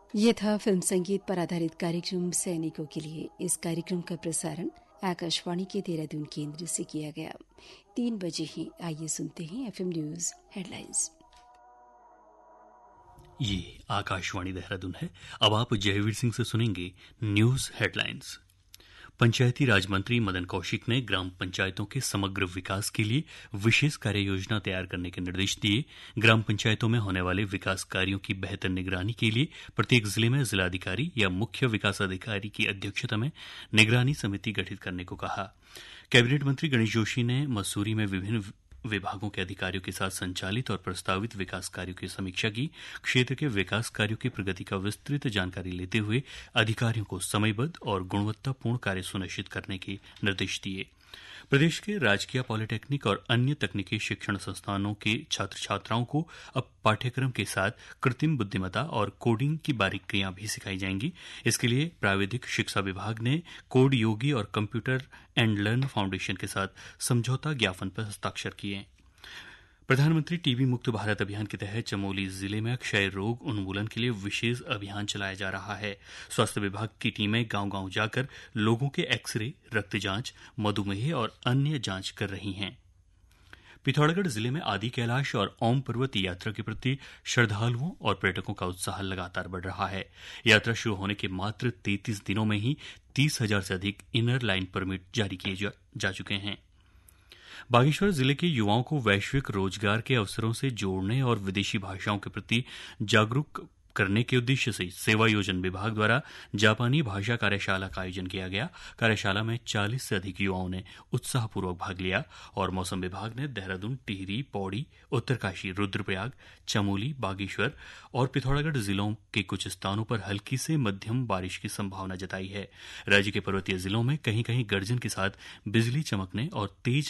ये था फिल्म संगीत पर आधारित कार्यक्रम सैनिकों के लिए। इस कार्यक्रम का प्रसारण आकाशवाणी के देहरादून केंद्र से किया गया। 3 बजे ही आइए सुनते हैं एफएम न्यूज हेडलाइंस। ये आकाशवाणी देहरादून है। अब आप जयवीर सिंह से सुनेंगे न्यूज हेडलाइंस। पंचायती राज मंत्री मदन कौशिक ने ग्राम पंचायतों के समग्र विकास के लिए विशेष कार्य योजना तैयार करने के निर्देश दिए। ग्राम पंचायतों में होने वाले विकास कार्यों की बेहतर निगरानी के लिए प्रत्येक जिले में जिलाधिकारी या मुख्य विकास अधिकारी की अध्यक्षता में निगरानी समिति गठित करने को कहा। कैबिनेट मंत्री गणेश जोशी ने मसूरी में विभिन्न विभागों के अधिकारियों के साथ संचालित और प्रस्तावित विकास कार्यों की समीक्षा की। क्षेत्र के विकास कार्यों की प्रगति का विस्तृत जानकारी लेते हुए अधिकारियों को समयबद्ध और गुणवत्तापूर्ण कार्य सुनिश्चित करने के निर्देश दिए। प्रदेश के राजकीय पॉलिटेक्निक और अन्य तकनीकी शिक्षण संस्थानों के छात्र छात्राओं को अब पाठ्यक्रम के साथ कृत्रिम बुद्धिमत्ता और कोडिंग की बारीकियां भी सिखाई जाएंगी। इसके लिए प्राविधिक शिक्षा विभाग ने कोड योगी और कंप्यूटर एंड लर्न फाउंडेशन के साथ समझौता ज्ञापन पर हस्ताक्षर किए। प्रधानमंत्री टीबी मुक्त भारत अभियान के तहत चमोली जिले में क्षय रोग उन्मूलन के लिए विशेष अभियान चलाया जा रहा है। स्वास्थ्य विभाग की टीमें गांव-गांव जाकर लोगों के एक्सरे, रक्त जांच, मधुमेह और अन्य जांच कर रही हैं। पिथौरागढ़ जिले में आदि कैलाश और ओम पर्वत यात्रा के प्रति श्रद्धालुओं और पर्यटकों का उत्साह लगातार बढ़ रहा है। यात्रा शुरू होने के मात्र 33 दिनों में ही 30,000 से अधिक इनर लाइन परमिट जारी किए जा चुके हैं। बागेश्वर जिले के युवाओं को वैश्विक रोजगार के अवसरों से जोड़ने और विदेशी भाषाओं के प्रति जागरूक करने के उद्देश्य से सेवायोजन विभाग द्वारा जापानी भाषा कार्यशाला का आयोजन किया गया। कार्यशाला में 40 से अधिक युवाओं ने उत्साहपूर्वक भाग लिया और मौसम विभाग ने देहरादून, टिहरी, पौड़ी, उत्तरकाशी, रुद्रप्रयाग, चमोली, बागेश्वर और पिथौरागढ़ जिलों के कुछ स्थानों पर हल्की से मध्यम बारिश की संभावना जताई है। राज्य के पर्वतीय जिलों में कहीं कहीं गर्जन के साथ बिजली चमकने और तेज